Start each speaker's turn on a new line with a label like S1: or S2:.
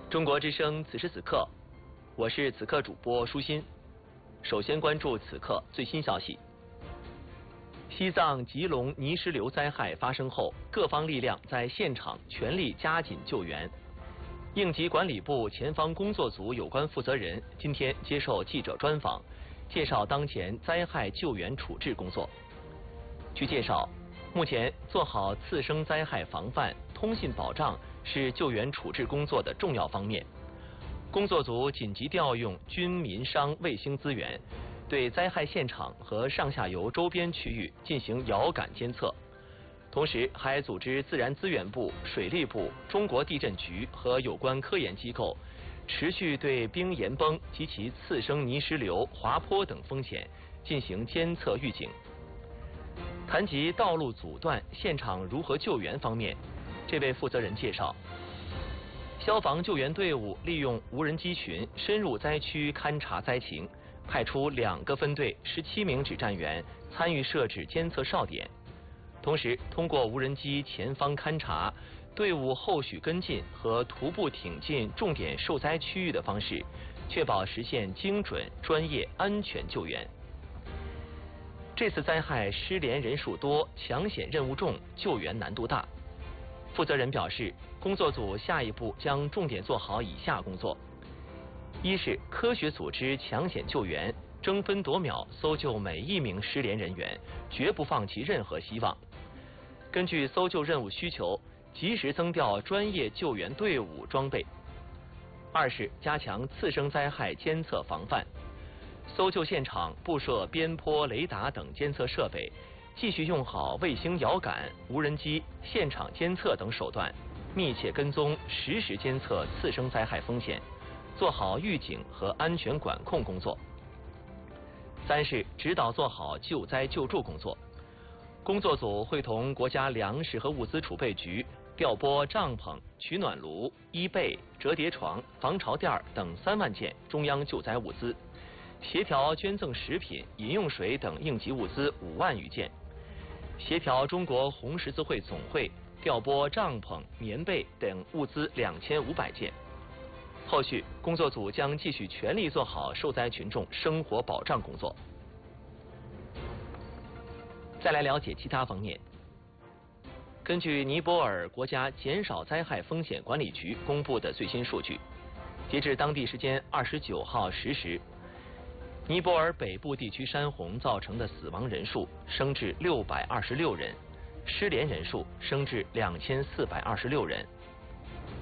S1: 中国之声此时此刻，我是此刻主播舒心。首先关注此刻最新消息。西藏吉隆泥石流灾害发生后，各方力量在现场全力加紧救援。应急管理部前方工作组有关负责人今天接受记者专访，介绍当前灾害救援处置工作。据介绍，目前做好次生灾害防范、通信保障是救援处置工作的重要方面。工作组紧急调用军民商卫星资源，对灾害现场和上下游周边区域进行遥感监测，同时还组织自然资源部、水利部、中国地震局和有关科研机构，持续对冰岩崩及其次生泥石流、滑坡等风险进行监测预警。谈及道路阻断、现场如何救援方面，这位负责人介绍，消防救援队伍利用无人机群深入灾区勘察灾情，派出2个分队17名指战员参与设置监测哨点，同时通过无人机前方勘察、队伍后续跟进和徒步挺进重点受灾区域的方式，确保实现精准、专业、安全救援。这次灾害失联人数多、抢险任务重、救援难度大。负责人表示，工作组下一步将重点做好以下工作：一是科学组织抢险救援，争分夺秒搜救每一名失联人员，绝不放弃任何希望。根据搜救任务需求，及时增调专业救援队伍装备。二是加强次生灾害监测防范，搜救现场布设边坡、雷达等监测设备，继续用好卫星遥感、无人机、现场监测等手段，密切跟踪、实时监测次生灾害风险，做好预警和安全管控工作。三是指导做好救灾救助工作。工作组会同国家粮食和物资储备局调拨帐篷、取暖炉、衣被、折叠床、防潮垫等3万件中央救灾物资，协调捐赠食品、饮用水等应急物资5万余件，协调中国红十字会总会调拨帐篷、棉被等物资2500件。后续工作组将继续全力做好受灾群众生活保障工作。再来了解其他方面。根据尼泊尔国家减少灾害风险管理局公布的最新数据，截至当地时间29号10时，尼泊尔北部地区山洪造成的死亡人数升至626人，失联人数升至2426人。